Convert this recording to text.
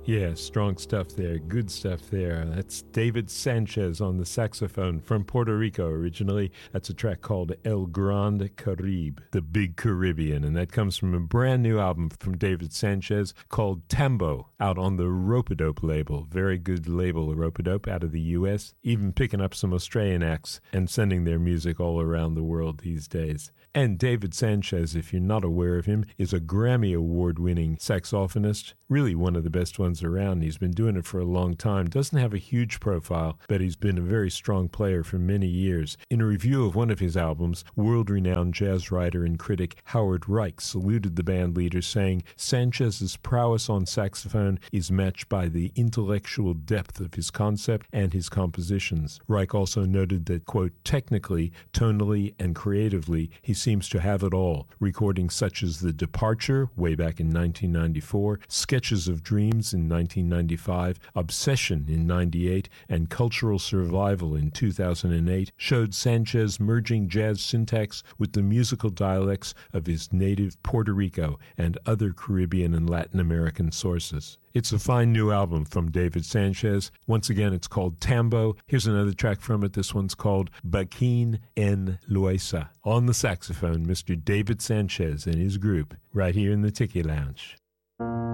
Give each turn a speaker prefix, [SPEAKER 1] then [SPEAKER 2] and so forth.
[SPEAKER 1] Yeah, strong stuff there. Good stuff there. That's David Sanchez on the saxophone from Puerto Rico originally. That's a track called El Grande Caribe, the Big Caribbean. And that comes from a brand new album from David Sanchez called Tambo, out on the Rope-A-Dope label. Very good label, Rope-A-Dope, out of the U.S. Even picking up some Australian acts and sending their music all around the world these days. And David Sanchez, if you're not aware of him, is a Grammy Award-winning saxophonist, really one of the best ones around. He's been doing it for a long time. Doesn't have a huge profile, but he's been a very strong player for many years. In a review of one of his albums, world-renowned jazz writer and critic Howard Reich saluted the band leader, saying Sanchez's prowess on saxophone is matched by the intellectual depth of his concept and his compositions. Reich also noted that, quote, technically, tonally, and creatively, he seems to have it all. Recordings such as The Departure, way back in 1994, Sketches of Dreams in 1995, Obsession in 98, and Cultural Survival in 2008 showed Sanchez merging jazz syntax with the musical dialects of his native Puerto Rico and other Caribbean and Latin American sources. It's a fine new album from David Sanchez. Once again, it's called Tambo. Here's another track from it. This one's called Baquín en Loaiza. On the saxophone, Mr. David Sanchez and his group, right here in the Tiki Lounge.